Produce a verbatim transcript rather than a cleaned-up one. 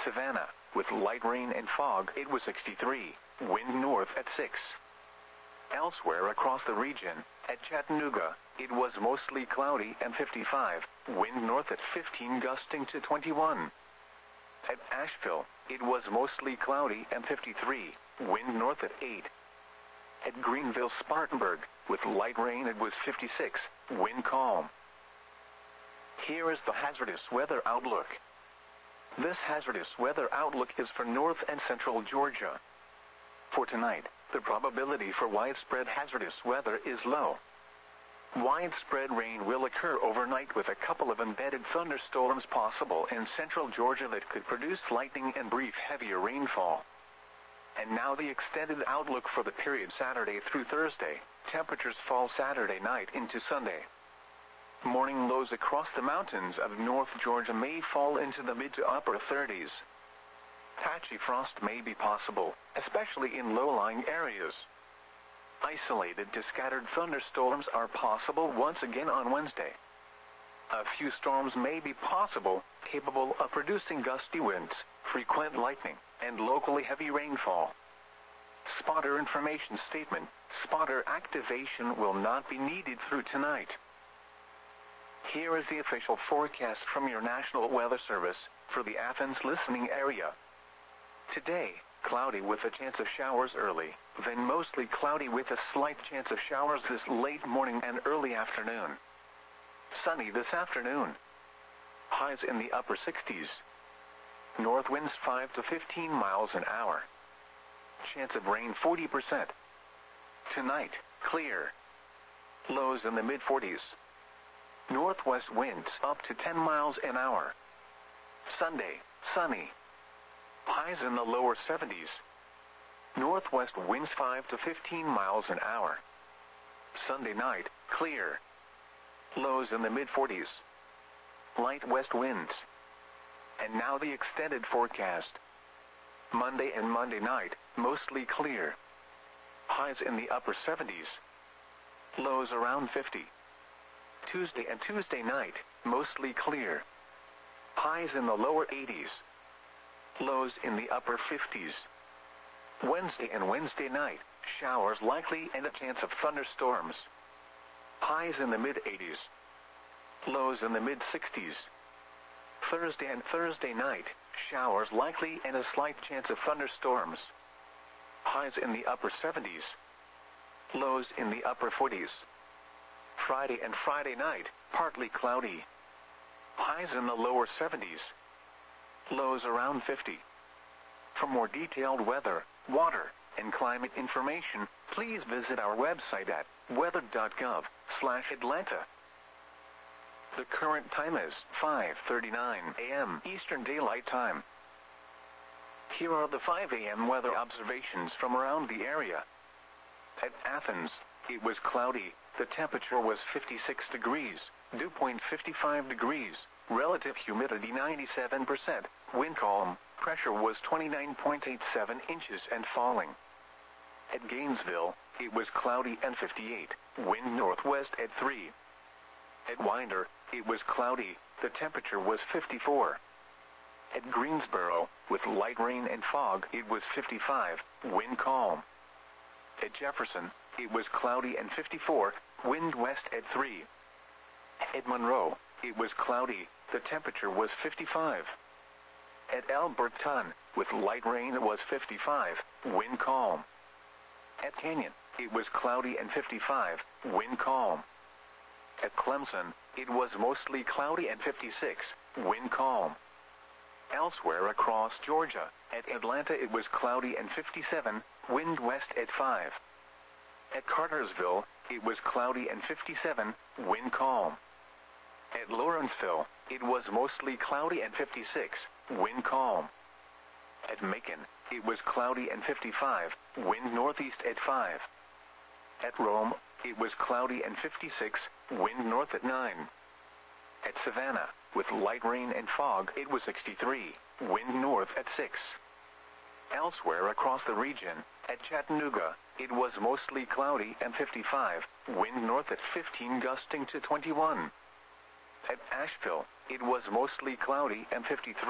Savannah, with light rain and fog, it was sixty-three, wind north at six. Elsewhere across the region, at Chattanooga, it was mostly cloudy and fifty-five, wind north at fifteen gusting to twenty-one. At Asheville, it was mostly cloudy and fifty-three, wind north at eight. At Greenville-Spartanburg, with light rain, it was fifty-six, wind calm. Here is the hazardous weather outlook. This hazardous weather outlook is for north and central Georgia. For tonight, the probability for widespread hazardous weather is low. Widespread rain will occur overnight with a couple of embedded thunderstorms possible in central Georgia that could produce lightning and brief heavier rainfall. And now the extended outlook for the period Saturday through Thursday. Temperatures fall Saturday night into Sunday. Morning lows across the mountains of North Georgia may fall into the mid to upper thirties. Patchy frost may be possible, especially in low-lying areas. Isolated to scattered thunderstorms are possible once again on Wednesday. A few storms may be possible, capable of producing gusty winds, frequent lightning, and locally heavy rainfall. Spotter information statement: spotter activation will not be needed through tonight. Here is the official forecast from your National Weather Service for the Athens listening area. Today, cloudy with a chance of showers early, then mostly cloudy with a slight chance of showers this late morning and early afternoon. Sunny this afternoon. Highs in the upper sixties. North winds five to fifteen miles an hour. Chance of rain forty percent. Tonight, clear. Lows in the mid forties. Northwest winds up to ten miles an hour. Sunday, sunny. Highs in the lower seventies. Northwest winds five to fifteen miles an hour. Sunday night, clear. Lows in the mid forties. Light west winds. And now the extended forecast. Monday and Monday night, mostly clear. Highs in the upper seventies. Lows around fifty. Tuesday and Tuesday night, mostly clear. Highs in the lower eighties. Lows in the upper fifties. Wednesday and Wednesday night, showers likely and a chance of thunderstorms. Highs in the mid eighties. Lows in the mid sixties. Thursday and Thursday night, showers likely and a slight chance of thunderstorms. Highs in the upper seventies. Lows in the upper forties. Friday and Friday night, partly cloudy. Highs in the lower seventies. Lows around fifty. For more detailed weather, water, and climate information, please visit our website at weather dot gov slash Atlanta. The current time is five thirty-nine a m Eastern Daylight Time. Here are the five a m weather observations from around the area. At Athens, it was cloudy. The temperature was fifty-six degrees, dew point fifty-five degrees, relative humidity ninety-seven percent, wind calm, pressure was twenty-nine point eight seven inches and falling. At Gainesville, it was cloudy and fifty-eight, wind northwest at three. At Winder, it was cloudy, the temperature was fifty-four. At Greensboro, with light rain and fog, it was fifty-five, wind calm. At Jefferson, it was cloudy and fifty-four, wind west at three. At Monroe, it was cloudy, the temperature was fifty-five. At Alberton, with light rain, it was fifty-five, wind calm. At Canyon, it was cloudy and fifty-five, wind calm. At Clemson, it was mostly cloudy and fifty-six, wind calm. Elsewhere across Georgia, at Atlanta it was cloudy and fifty-seven, wind west at five. At Cartersville, it was cloudy and fifty-seven, wind calm. At Lawrenceville, it was mostly cloudy and fifty-six, wind calm. At Macon, it was cloudy and fifty-five, wind northeast at five. At Rome, it was cloudy and fifty-six, wind north at nine. At Savannah, with light rain and fog, it was sixty-three, wind north at six. Elsewhere across the region, at Chattanooga, it was mostly cloudy and fifty-five, wind north at fifteen gusting to twenty-one. At Asheville, it was mostly cloudy and fifty-three.